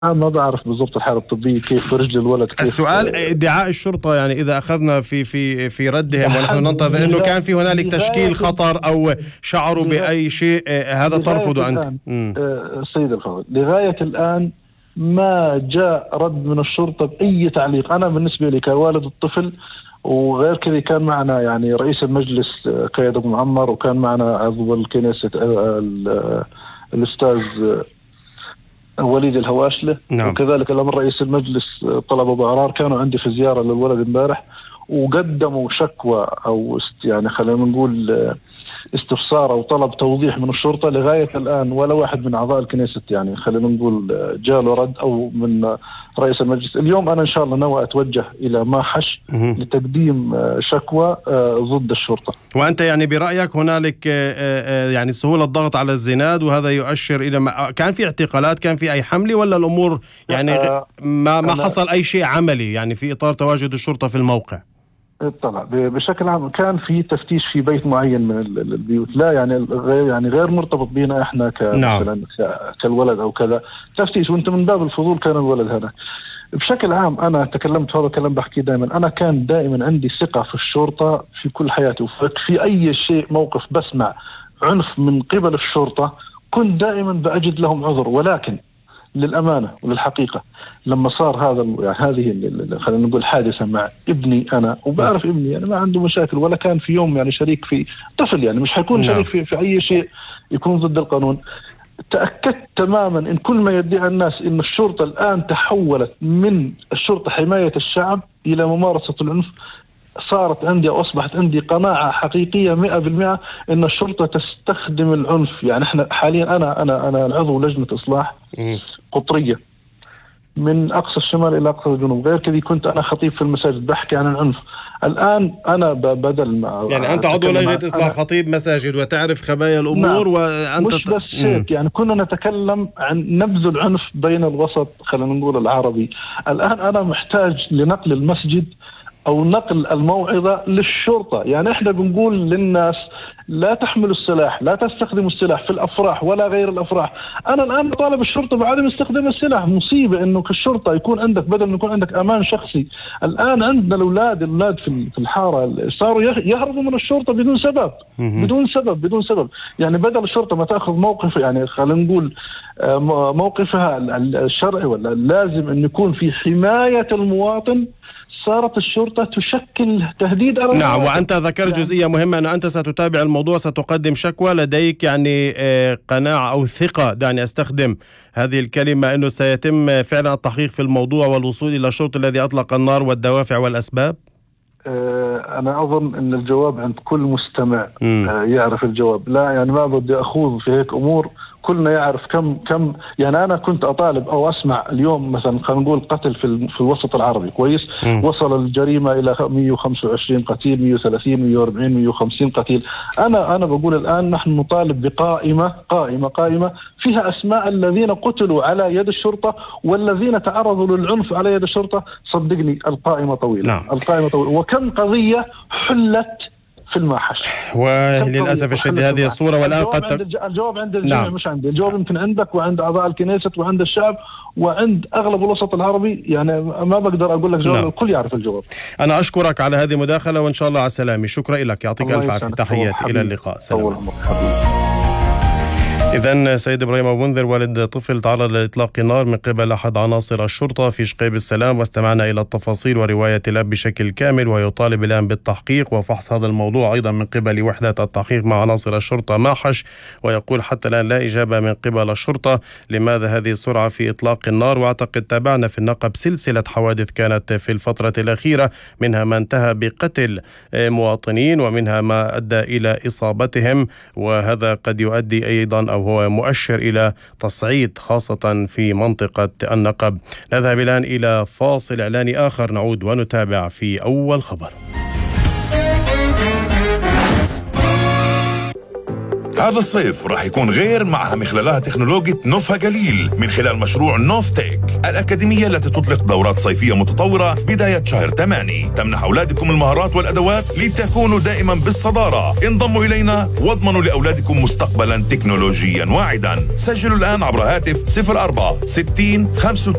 أنا ما بعرف بالضبط الحالة الطبية كيف، رجل الولد كيف. السؤال ادعاء الشرطة، يعني إذا أخذنا في ردهم ونحن ننتظر أنه كان في هنالك تشكيل خطر أو شعروا بأي شيء، هذا ترفض أنت؟ سيد الفاضل، لغاية الآن ما جاء رد من الشرطة بأي تعليق. أنا بالنسبة لي كوالد الطفل وغير كذا كان معنا يعني رئيس المجلس قيد أبو معمر، وكان معنا عضو الكنيسة الأستاذ وليد الهواشلة. نعم. وكذلك الأمر رئيس المجلس طلب أبو عرار، كانوا عندي في زيارة للولد امبارح وقدموا شكوى أو يعني خلينا نقول استفسار أو طلب توضيح من الشرطة. لغاية الآن ولا واحد من أعضاء الكنيسة يعني خلينا نقول جاله رد أو من رئيس المجلس. اليوم أنا إن شاء الله ناوي أتوجه إلى ماحش لتقديم شكوى ضد الشرطة. وأنت يعني برأيك هنالك يعني سهولة الضغط على الزناد، وهذا يؤشر إلى كان في اعتقالات، كان في أي حملة، ولا الأمور يعني ما حصل أي شيء عملي يعني في إطار تواجد الشرطة في الموقع؟ طبعا بشكل عام كان في تفتيش في بيت معين من البيوت، لا يعني غير مرتبط بينا احنا كمثلا كالولد او كذا، تفتيش وانت من باب الفضول كان الولد هذا. بشكل عام انا تكلمت هذا الكلام بحكي دائما، انا كان دائما عندي ثقة في الشرطة في كل حياتي، وفي اي شيء موقف بسمع عنف من قبل الشرطة كنت دائما بأجد لهم عذر. ولكن للأمانة وللحقيقة لما صار هذه خلينا نقول حادثة مع ابني أنا، وبعرف ابني يعني ما عنده مشاكل ولا كان في يوم يعني شريك في طفل، يعني مش حيكون شريك في أي شيء يكون ضد القانون. تأكدت تماما إن كل ما يدعي الناس إن الشرطة الآن تحولت من الشرطة حماية الشعب إلى ممارسة العنف. صارت عندي أو أصبحت عندي قناعة حقيقية 100% إن الشرطة تستخدم العنف. يعني إحنا حاليا أنا عضو لجنة إصلاح قطرية من أقصى الشمال إلى أقصى الجنوب، غير كذي كنت أنا خطيب في المساجد بحكي عن العنف. الآن أنا بدل ما يعني أنت عضو لجنة إصلاح خطيب مساجد وتعرف خبايا الأمور. نعم. وأنت مش بس هيك، يعني كنا نتكلم عن نبذ العنف بين الوسط خلينا نقول العربي. الآن أنا محتاج لنقل المسجد أو نقل الموعظة للشرطة. يعني إحنا بنقول للناس لا تحملوا السلاح، لا تستخدموا السلاح في الأفراح ولا غير الأفراح. أنا الآن بطالب الشرطة بعدم استخدام السلاح. مصيبة إنه كالشرطة يكون عندك بدل ما يكون عندك أمان شخصي. الآن عندنا الأولاد في الحارة صاروا يهربوا من الشرطة بدون سبب. بدون سبب. يعني بدل الشرطة ما تأخذ موقف، يعني خلينا نقول موقفها الشرعي ولا لازم أن يكون في حماية المواطن، صارت الشرطة تشكل تهديد. نعم. وأنت ذكرت جزئية مهمة أن أنت ستتابع الموضوع، ستقدم شكوى. لديك يعني قناعة أو ثقة، دعني أستخدم هذه الكلمة، أنه سيتم فعلا التحقيق في الموضوع والوصول إلى الشرطي الذي أطلق النار والدوافع والأسباب؟ أنا أظن أن الجواب عند كل مستمع يعرف الجواب. لا يعني ما بدي أخوض في هيك أمور، كلنا يعرف كم يعني أنا كنت أطالب أو أسمع اليوم مثلا خلينا نقول قتل في الوسط العربي كويس. وصل الجريمة إلى 125 قتيل، 130 140 150 قتيل. أنا بقول الآن نحن نطالب بقائمة فيها أسماء الذين قتلوا على يد الشرطة والذين تعرضوا للعنف على يد الشرطة. صدقني القائمة طويلة. نعم. القائمة طويلة. وكم قضية حلت في الماحش. وللأسف الشديد هذه الصورة. والآن الجواب عند الجميع. نعم. مش عندي الجواب، يمكن عندك وعند أعضاء الكنيسة وعند الشعب وعند أغلب الوسط العربي. يعني ما بقدر أقول لك جواب. نعم. الكل يعرف الجواب. أنا أشكرك على هذه المداخلة وإن شاء الله على السلامة. شكرا لك، يعطيك ألف عافية. تحياتي، إلى اللقاء. سلام. إذن سيد إبراهيم أبو منذر والد طفل تعرض لإطلاق نار من قبل أحد عناصر الشرطة في شقيب السلام، واستمعنا إلى التفاصيل ورواية الأب بشكل كامل، ويطالب الآن بالتحقيق وفحص هذا الموضوع أيضا من قبل وحدة التحقيق مع عناصر الشرطة ماحش. ويقول حتى الآن لا إجابة من قبل الشرطة لماذا هذه السرعة في إطلاق النار. وأعتقد تابعنا في النقب سلسلة حوادث كانت في الفترة الأخيرة، منها ما انتهى بقتل مواطنين ومنها ما أدى إلى إصابتهم، وهذا قد يؤدي أيضا أو هو مؤشر إلى تصعيد خاصة في منطقة النقب. نذهب الآن إلى فاصل إعلاني آخر، نعود ونتابع في أول خبر. هذا الصيف راح يكون غير معها من خلالها تكنولوجيا نوفا جليل من خلال مشروع نوفتيك، الأكاديمية التي تطلق دورات صيفية متطورة بداية شهر 8 تمنح أولادكم المهارات والأدوات لتكونوا دائما بالصدارة. انضموا إلينا واضمنوا لأولادكم مستقبلا تكنولوجيا واعدا. سجلوا الآن عبر هاتف 04 60 35